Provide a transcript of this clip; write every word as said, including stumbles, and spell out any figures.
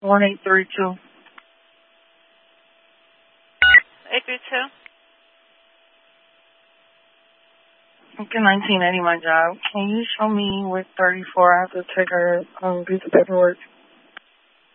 One eight three two. Eight three two. Okay, nineteen eighty my job. Can you show me with thirty four I have to take her um piece of paperwork?